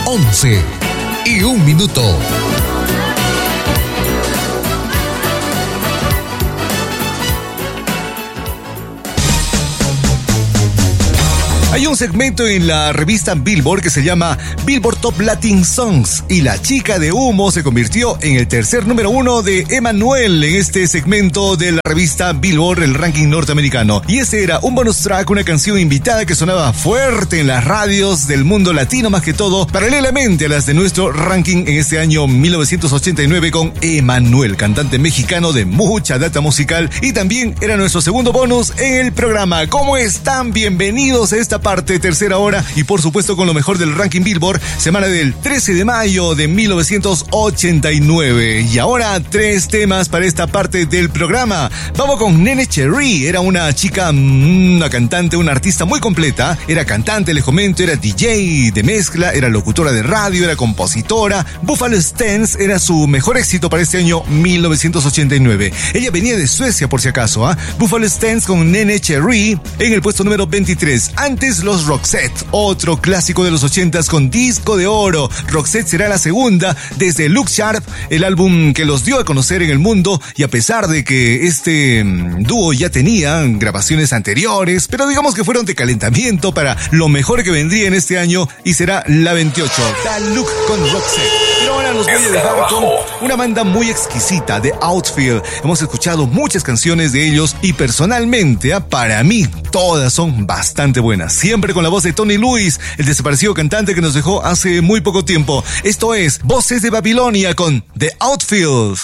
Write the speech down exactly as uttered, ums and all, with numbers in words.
once y un minuto. Hay un segmento en la revista Billboard que se llama Billboard Top Latin Songs y La Chica de Humo se convirtió en el tercer número uno de Emmanuel en este segmento de la revista Billboard, el ranking norteamericano. Y ese era un bonus track, una canción invitada que sonaba fuerte en las radios del mundo latino más que todo, paralelamente a las de nuestro ranking en este año mil novecientos ochenta y nueve con Emmanuel, cantante mexicano de mucha data musical y también era nuestro segundo bonus en el programa. ¿Cómo están? Bienvenidos a esta parte, tercera hora y por supuesto con lo mejor del ranking Billboard, semana del trece de mayo de mil novecientos ochenta y nueve. Y ahora tres temas para esta parte del programa. Vamos con Nene Cherry, era una chica, una cantante, una artista muy completa, era cantante, les comento, era D J de mezcla, era locutora de radio, era compositora. Buffalo Stance era su mejor éxito para este año mil novecientos ochenta y nueve. Ella venía de Suecia por si acaso, ¿eh? Buffalo Stance con Nene Cherry en el puesto número veintitrés. Antes los Roxette, otro clásico de los ochentas con disco de oro. Roxette será la segunda desde Look Sharp, el álbum que los dio a conocer en el mundo, y a pesar de que este mmm, dúo ya tenía grabaciones anteriores, pero digamos que fueron de calentamiento para lo mejor que vendría en este año y será la veintiocho. Da Look con Roxette. Pero ahora nos voy a dejar con una banda muy exquisita, The Outfield. Hemos escuchado muchas canciones de ellos y personalmente, ¿eh? para mí, todas son bastante buenas. Siempre con la voz de Tony Lewis, el desaparecido cantante que nos dejó hace muy poco tiempo. Esto es Voces de Babilonia con The Outfield.